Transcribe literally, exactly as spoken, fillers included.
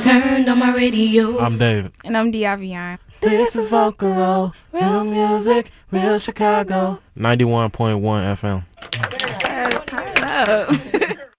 turned on my radio. I'm David. And I'm Diavion. This is Vocalo, real music, real Chicago. ninety-one point one F M. Uh, turn it up.